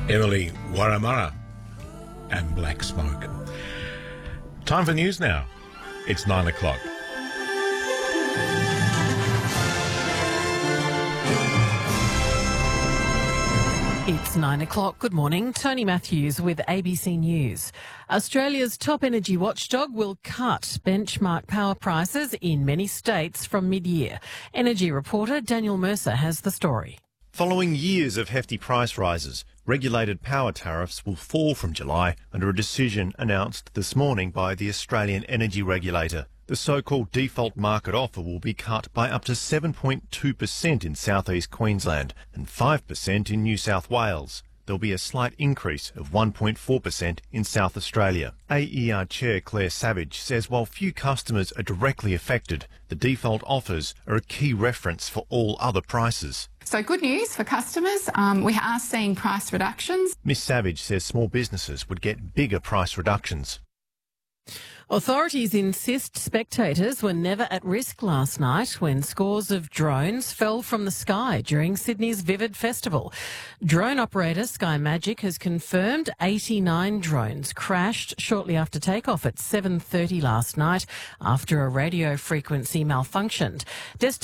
Emily Waramara and Black Smoke. Time for news now. It's 9 o'clock. It's 9 o'clock. Good morning. Tony Matthews with ABC News. Australia's top energy watchdog will cut benchmark power prices in many states from mid-year. Energy reporter Daniel Mercer has the story. Following years of hefty price rises, regulated power tariffs will fall from July under a decision announced this morning by the Australian Energy Regulator. The so-called default market offer will be cut by up to 7.2% in southeast Queensland and 5% in New South Wales. There'll be a slight increase of 1.4% in South Australia. AER Chair Claire Savage says while few customers are directly affected, the default offers are a key reference for all other prices. So good news for customers. We are seeing price reductions. Ms Savage says small businesses would get bigger price reductions. Authorities insist spectators were never at risk last night when scores of drones fell from the sky during Sydney's Vivid Festival. Drone operator Sky Magic has confirmed 89 drones crashed shortly after takeoff at 7:30 last night after a radio frequency malfunctioned.